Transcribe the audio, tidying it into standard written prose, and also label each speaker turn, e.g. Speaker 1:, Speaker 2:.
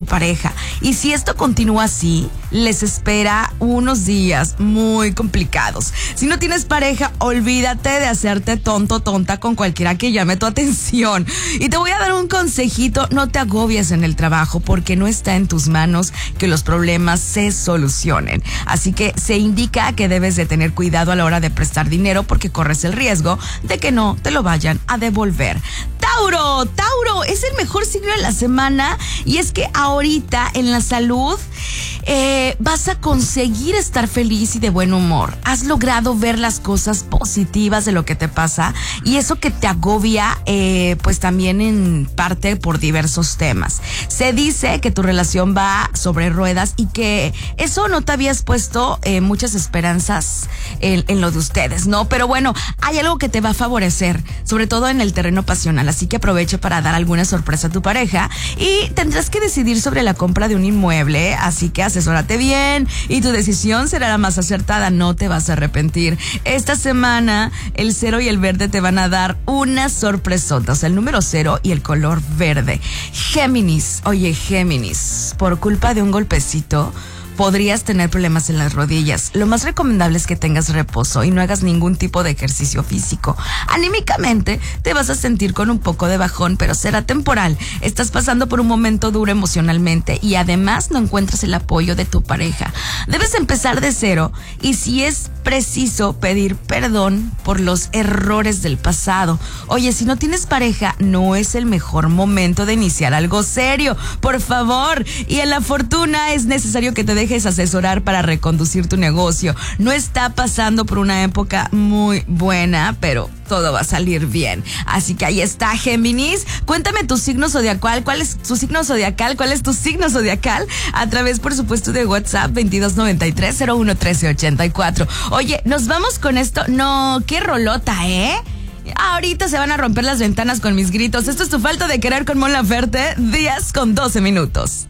Speaker 1: pareja. Y si esto continúa así, les espera unos días muy complicados. Si no tienes pareja, olvídate de hacerte tonto, tonta con cualquiera que llame tu atención. Y te voy a dar un consejito: no te agobies en el trabajo, porque no está en tus manos que los problemas se solucionen. Así que se indica que debes de tener cuidado a la hora de prestar dinero, porque corres el riesgo de que no te lo vayan a devolver. Tauro es el mejor signo de la semana, y es que ahorita en la salud vas a conseguir estar feliz y de buen humor. Has logrado ver las cosas positivas de lo que te pasa, y eso que te agobia pues también en parte por diversos temas. Se dice que tu relación va sobre ruedas y que eso no te habías puesto muchas esperanzas en lo de ustedes, ¿no? Pero bueno, hay algo que te va a favorecer, sobre todo en el terreno pasional, así que aprovecha para dar alguna sorpresa a tu pareja, y tendrás que decidir sobre la compra de un inmueble, así que asesórate bien y tu decisión será la más acertada, no te vas a arrepentir. Esta semana el 0 y el verde te van a dar unas sorpresotas, el número 0 y el color verde. Géminis, oye Géminis, por culpa de un golpecito podrías tener problemas en las rodillas. Lo más recomendable es que tengas reposo y no hagas ningún tipo de ejercicio físico. Anímicamente te vas a sentir con un poco de bajón, pero será temporal. Estás pasando por un momento duro emocionalmente y además no encuentras el apoyo de tu pareja. Debes empezar de cero y, si es preciso, pedir perdón por los errores del pasado. Oye, si no tienes pareja, no es el mejor momento de iniciar algo serio, por favor. Y en la fortuna es necesario que te dejes asesorar para reconducir tu negocio. No está pasando por una época muy buena, pero todo va a salir bien. Así que ahí está, Géminis. Cuéntame tu signo zodiacal. ¿Cuál es tu signo zodiacal? ¿Cuál es tu signo zodiacal? A través, por supuesto, de WhatsApp 2293-011384. Oye, nos vamos con esto. No, qué rolota, ¿eh? Ahorita se van a romper las ventanas con mis gritos. Esto es Tu Falta de Querer con Mon Laferte. 10:12.